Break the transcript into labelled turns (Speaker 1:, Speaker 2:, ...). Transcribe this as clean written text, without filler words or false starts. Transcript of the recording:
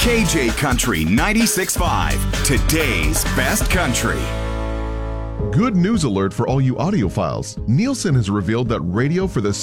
Speaker 1: KJ Country 96.5, today's best country.
Speaker 2: Good news alert for all you audiophiles. Nielsen has revealed that radio for the